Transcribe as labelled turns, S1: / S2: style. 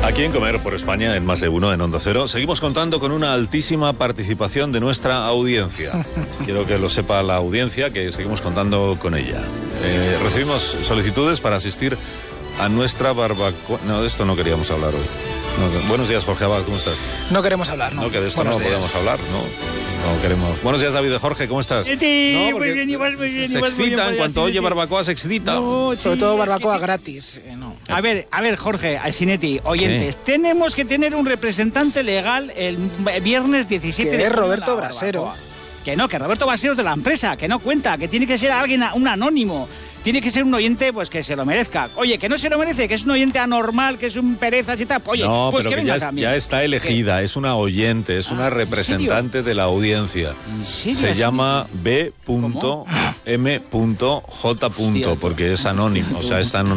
S1: Aquí en Comer por España, en Más de Uno, en Onda Cero, seguimos contando con una altísima participación de nuestra audiencia. Quiero que lo sepa la audiencia, que seguimos contando con ella. Recibimos solicitudes para asistir a nuestra barbacoa. No, de esto no queríamos hablar hoy. No, buenos días, Jorge Abad, ¿cómo estás?
S2: No queremos hablar, ¿no?
S1: No, que de esto no podemos hablar, no queremos. Buenos días, David de Jorge, ¿cómo estás?
S3: Sí,
S1: no,
S3: muy bien, igual, muy bien.
S1: Se excita, en cuanto oye barbacoa se excita.
S3: No,
S2: Sobre
S3: sí,
S2: todo
S3: es
S2: barbacoa
S3: que
S2: gratis. No.
S3: A ver, Jorge, Sinetti, oyentes, tenemos que tener un representante legal el viernes 17
S2: Que
S3: de
S2: es
S3: junio
S2: Roberto
S3: en la
S2: Brasero.
S3: barbacoa. Que Roberto Brasero es de la empresa, que no cuenta, que tiene que ser alguien, un anónimo. Tiene que ser un oyente, pues que se lo merezca. Oye, que no se lo merece, que es un oyente anormal, que es un perezas y tal. Oye,
S1: no,
S3: pues
S1: pero
S3: que
S1: que
S3: venga también.
S1: ya está elegida, es una oyente, es una representante de la audiencia.
S3: ¿En serio?
S1: Se llama B.M.J.
S3: Hostia,
S1: porque es anónimo, o sea, está